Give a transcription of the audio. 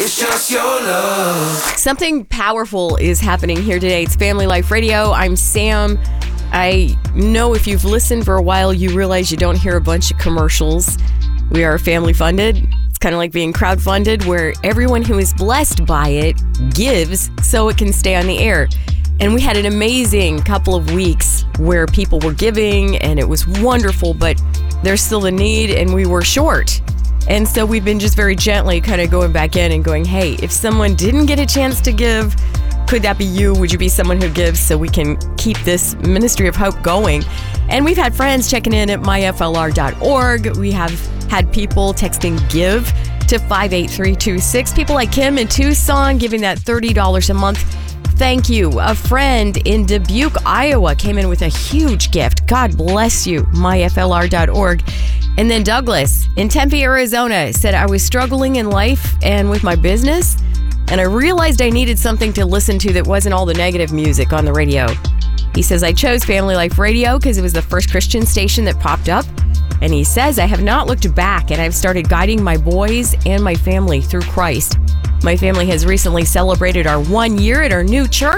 It's just your love. Something powerful is happening here today. It's Family Life Radio. I'm Sam. I know if you've listened for a while, you realize you don't hear a bunch of commercials. We are family funded. It's kind of like being crowdfunded, where everyone who is blessed by it gives so it can stay on the air. And we had an amazing couple of weeks where people were giving and it was wonderful, but there's still a need and we were short. And so we've been just very gently kind of going back in and going, hey, if someone didn't get a chance to give, could that be you? Would you be someone who gives so we can keep this ministry of hope going? And we've had friends checking in at myflr.org. We have had people texting give to 58326. People like Kim in Tucson giving that $30 a month. Thank you. A friend in Dubuque, Iowa came in with a huge gift. God bless you, myflr.org. And then Douglas in Tempe, Arizona said, I was struggling in life and with my business, and I realized I needed something to listen to that wasn't all the negative music on the radio. He says, I chose Family Life Radio because it was the first Christian station that popped up. And he says, I have not looked back, and I've started guiding my boys and my family through Christ. My family has recently celebrated our 1 year at our new church.